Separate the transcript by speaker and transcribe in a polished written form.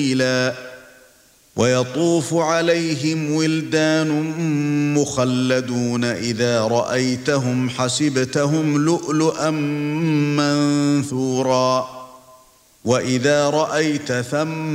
Speaker 1: ويطوف عليهم ولدان مخلدون إذا رأيتهم حسبتهم لؤلؤا منثورا وإذا رأيت ثم